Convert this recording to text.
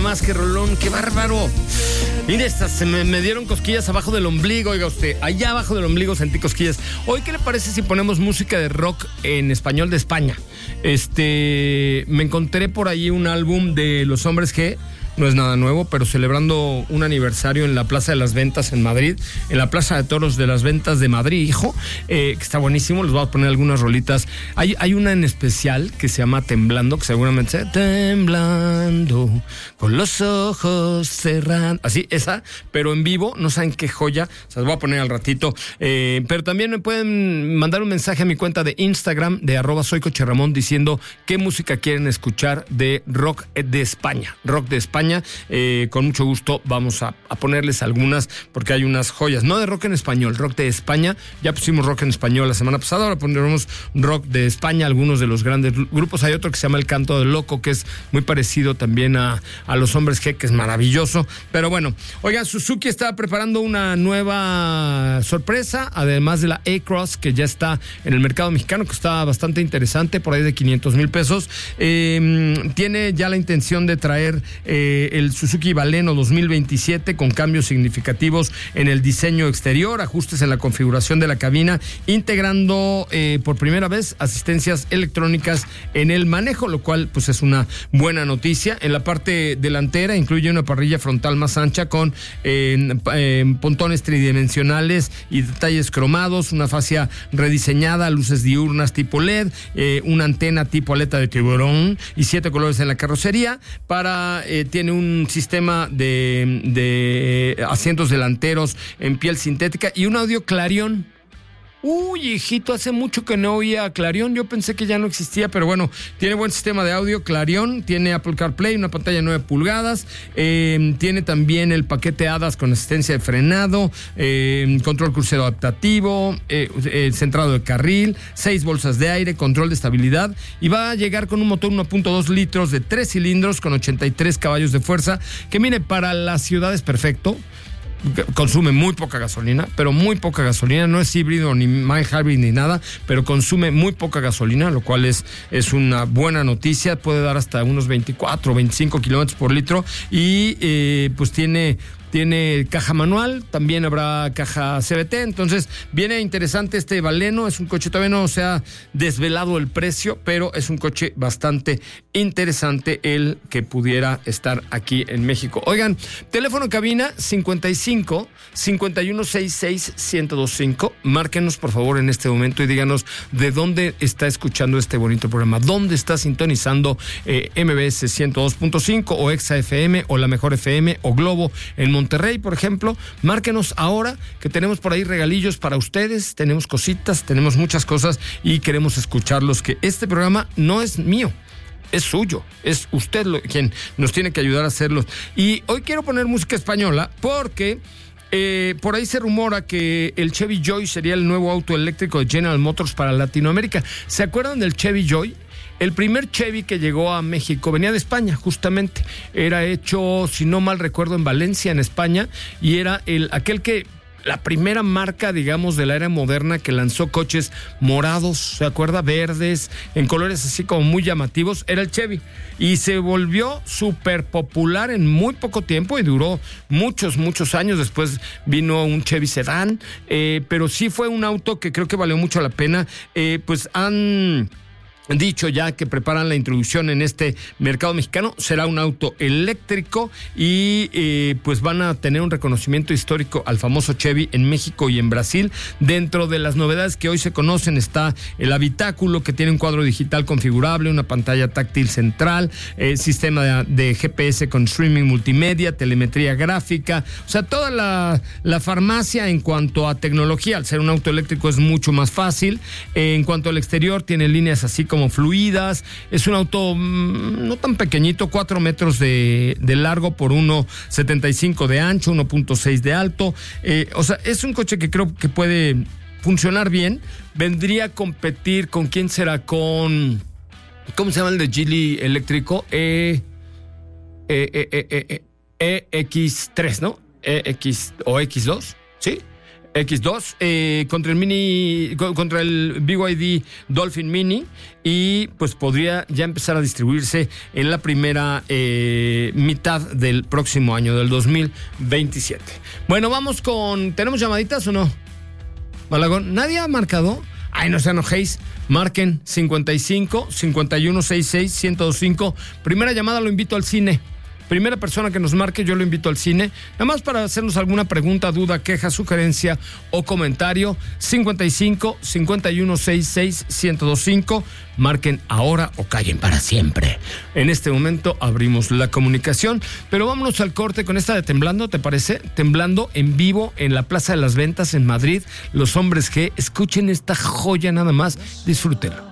nomás, qué rolón, qué bárbaro. Mire, se me dieron cosquillas abajo del ombligo, oiga usted. Allá abajo del ombligo sentí cosquillas. Hoy, ¿qué le parece si ponemos música de rock en español de España? Me encontré por ahí un álbum de Los Hombres G. No es nada nuevo, pero celebrando un aniversario en la Plaza de las Ventas en Madrid, en la Plaza de Toros de las Ventas de Madrid, hijo, que está buenísimo. Les voy a poner algunas rolitas. Hay una en especial que se llama Temblando, que seguramente sea Temblando, con los ojos cerrados. Así, esa, pero en vivo, no saben qué joya. Se las voy a poner al ratito. Pero también me pueden mandar un mensaje a mi cuenta de Instagram, de @soycocherramón, diciendo qué música quieren escuchar de rock de España. Rock de España. Con mucho gusto vamos a ponerles algunas, porque hay unas joyas, no de rock en español, rock de España. Ya pusimos rock en español la semana pasada, ahora pondremos rock de España, algunos de los grandes grupos. Hay otro que se llama El Canto del Loco, que es muy parecido también a Los Hombres G, que es maravilloso. Pero bueno, oigan, Suzuki está preparando una nueva sorpresa, además de la A-Cross, que ya está en el mercado mexicano, que está bastante interesante, por ahí de 500,000 pesos. Tiene ya la intención de traer el Suzuki Baleno 2027 con cambios significativos en el diseño exterior, ajustes en la configuración de la cabina, integrando por primera vez asistencias electrónicas en el manejo, lo cual pues es una buena noticia. En la parte delantera incluye una parrilla frontal más ancha con pontones tridimensionales y detalles cromados, una fascia rediseñada, luces diurnas tipo LED, una antena tipo aleta de tiburón y 7 colores en la carrocería. Tiene un sistema de asientos delanteros en piel sintética y un audio Clarion. Uy, hijito, hace mucho que no oía Clarion. Yo pensé que ya no existía, pero bueno, tiene buen sistema de audio Clarion, tiene Apple CarPlay, una pantalla de 9 pulgadas, tiene también el paquete ADAS con asistencia de frenado, control crucero adaptativo, centrado de carril, 6 bolsas de aire, control de estabilidad, y va a llegar con un motor 1.2 litros de 3 cilindros con 83 caballos de fuerza, que mire, para la ciudad es perfecto. Consume muy poca gasolina, pero muy poca gasolina. No es híbrido ni mild hybrid ni nada, pero consume muy poca gasolina, lo cual es una buena noticia. Puede dar hasta unos 24 o 25 kilómetros por litro y pues tiene caja manual, también habrá caja CVT, entonces viene interesante este Baleno. Es un coche, todavía no se ha desvelado el precio, pero es un coche bastante interesante el que pudiera estar aquí en México. Oigan, teléfono cabina 55 5166 1025. Márquenos por favor en este momento y díganos de dónde está escuchando este bonito programa, dónde está sintonizando MBS 102.5 o Exa FM o La Mejor FM o Globo en Monterrey, por ejemplo. Márquenos ahora, que tenemos por ahí regalillos para ustedes, tenemos cositas, tenemos muchas cosas y queremos escucharlos, que este programa no es mío, es suyo, es usted quien nos tiene que ayudar a hacerlo. Y hoy quiero poner música española porque por ahí se rumora que el Chevy Joy sería el nuevo auto eléctrico de General Motors para Latinoamérica. ¿Se acuerdan del Chevy Joy? El primer Chevy que llegó a México venía de España, justamente. Era hecho, si no mal recuerdo, en Valencia, en España, y era la primera marca, digamos, de la era moderna que lanzó coches morados, ¿se acuerda? Verdes, en colores así como muy llamativos, era el Chevy. Y se volvió súper popular en muy poco tiempo y duró muchos, muchos años. Después vino un Chevy Sedán, pero sí fue un auto que creo que valió mucho la pena. Pues han dicho ya que preparan la introducción en este mercado mexicano. Será un auto eléctrico y pues van a tener un reconocimiento histórico al famoso Chevy en México y en Brasil. Dentro de las novedades que hoy se conocen está el habitáculo, que tiene un cuadro digital configurable, una pantalla táctil central, sistema de GPS con streaming multimedia, telemetría gráfica, o sea, toda la farmacia en cuanto a tecnología. Al ser un auto eléctrico es mucho más fácil. En cuanto al exterior, tiene líneas así como fluidas. Es un auto no tan pequeñito, 4 metros de largo por 1.75 de ancho, 1.6 de alto. O sea, es un coche que creo que puede funcionar bien. Vendría a competir con, ¿quién será? Con, ¿cómo se llama el de Geely eléctrico? EX3, ¿no? EX o X2, ¿sí? X2 contra el BYD Dolphin Mini, y pues podría ya empezar a distribuirse en la primera mitad del próximo año, del 2027. Bueno, vamos con... ¿Tenemos llamaditas o no? Malagón, ¿nadie ha marcado? Ay, no se enojéis. Marquen 55-5166-1025. Primera llamada, lo invito al cine. Primera persona que nos marque, yo lo invito al cine. Nada más para hacernos alguna pregunta, duda, queja, sugerencia o comentario. 55-5166-1025. Marquen ahora o callen para siempre. En este momento abrimos la comunicación, pero vámonos al corte con esta de Temblando, ¿te parece? Temblando en vivo en la Plaza de las Ventas en Madrid. Los Hombres G. Escuchen esta joya nada más. Disfrútenlo.